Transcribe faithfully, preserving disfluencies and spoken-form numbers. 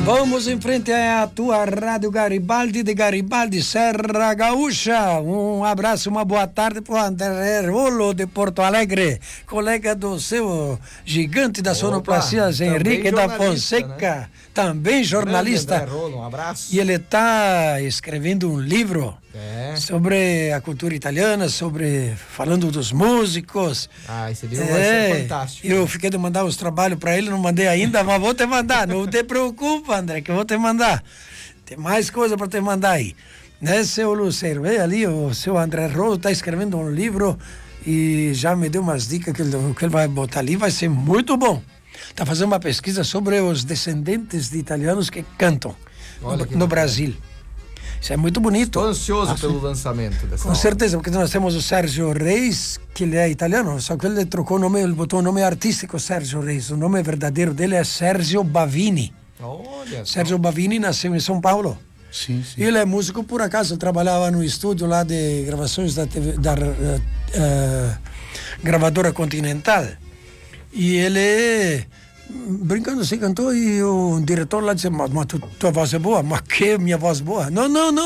Vamos em frente à tua Rádio Garibaldi de Garibaldi, Serra Gaúcha. Um abraço, uma boa tarde para o André Rolo de Porto Alegre, colega do seu gigante da sonoplastia, Henrique da Fonseca, né? Também jornalista. André Rolo, um abraço. E ele está escrevendo um livro é. sobre a cultura italiana, sobre falando dos músicos. Ah, esse livro é, vai ser fantástico. Eu fiquei de mandar os trabalhos para ele, não mandei ainda, mas vou te mandar. Não te preocupa, André, que eu vou te mandar. Tem mais coisa para te mandar aí. Né, seu Luceiro? Vê ali, o seu André Rolo está escrevendo um livro e já me deu umas dicas que ele, que ele vai botar ali, vai ser muito bom. Está fazendo uma pesquisa sobre os descendentes de italianos que cantam Olha no, no Brasil. Isso é muito bonito. Estou ansioso ah, pelo lançamento dessa Com obra. certeza, porque nós temos o Sérgio Reis, que ele é italiano, só que ele trocou o nome, ele botou o nome artístico Sérgio Reis. O nome verdadeiro dele é Sérgio Bavini. Olha Sérgio Bavini nasceu em São Paulo. Sim, sim. E ele é músico, por acaso, trabalhava no estúdio lá de gravações da, T V, da uh, uh, gravadora Continental. E ele, brincando assim, cantou, e o diretor lá disse, mas, mas tu, tua voz é boa? Mas que minha voz boa? Não, não, não.